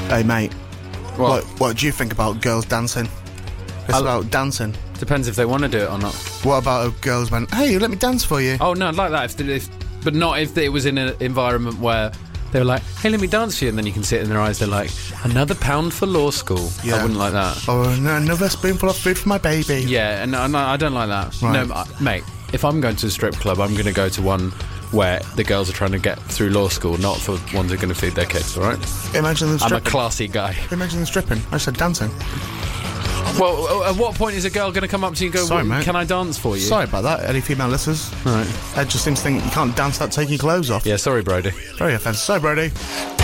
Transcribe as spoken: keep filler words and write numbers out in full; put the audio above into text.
Hey, mate. What? What, what do you think about girls dancing? It's I'll- about dancing. Depends if they want to do it or not. What about if girls went, hey, let me dance for you? Oh, no, like that. If, they- if But not if it was in an environment where they were like, hey, let me dance for you, and then you can see it in their eyes, they're like, another pound for law school. Yeah. I wouldn't like that. Or no, another spoonful of food for my baby. Yeah, and, and I don't like that. Right. No, uh, mate, if I'm going to a strip club, I'm going to go to one where the girls are trying to get through law school, not for ones who are going to feed their kids, all right? Imagine them I'm a stripping. classy guy. Imagine them stripping. I said dancing. Well, at what point is a girl going to come up to you and go, Sorry, well, mate. can I dance for you? Sorry about that, any female listeners. Right. Ed just seems to think you can't dance without taking your clothes off. Yeah, sorry, Brody. Very offensive. Sorry, Brody.